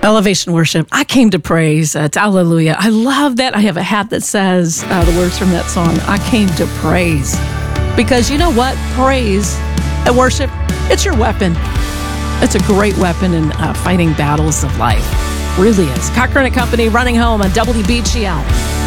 Elevation Worship. I came to praise. It's hallelujah. I love that. I have a hat that says the words from that song. I came to praise. Because you know what? Praise and worship, it's your weapon. It's a great weapon in fighting battles of life. Really is. Cochran & Company, Running Home on WBGL.